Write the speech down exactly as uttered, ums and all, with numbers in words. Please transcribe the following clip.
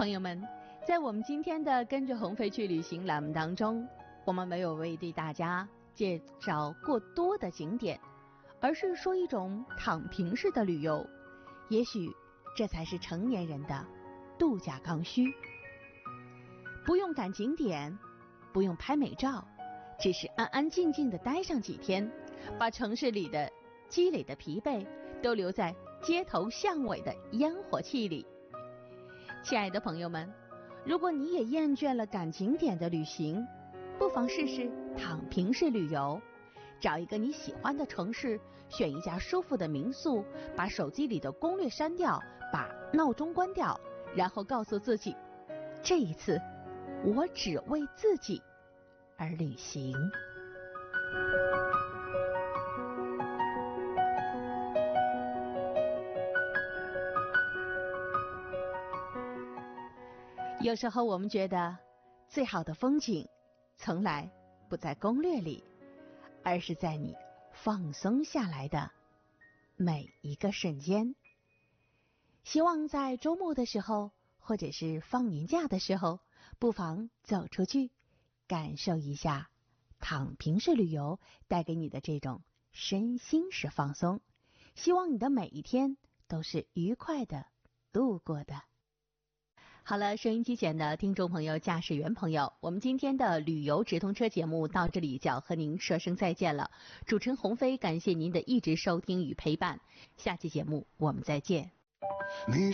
朋友们，在我们今天的跟着鸿飞去旅行栏目当中，我们没有为大家介绍过多的景点，而是说一种躺平式的旅游，也许这才是成年人的度假刚需。不用赶景点，不用拍美照，只是安安静静的待上几天，把城市里的积累的疲惫都留在街头巷尾的烟火气里。亲爱的朋友们，如果你也厌倦了赶景点的旅行，不妨试试躺平式旅游。找一个你喜欢的城市，选一家舒服的民宿，把手机里的攻略删掉，把闹钟关掉，然后告诉自己，这一次我只为自己而旅行。有时候我们觉得最好的风景从来不在攻略里，而是在你放松下来的每一个瞬间。希望在周末的时候，或者是放年假的时候，不妨走出去，感受一下躺平式旅游带给你的这种身心式放松。希望你的每一天都是愉快的度过的。好了，收音机前的听众朋友、驾驶员朋友，我们今天的旅游直通车节目到这里就要和您说声再见了。主持人鸿飞感谢您的一直收听与陪伴，下期节目我们再见。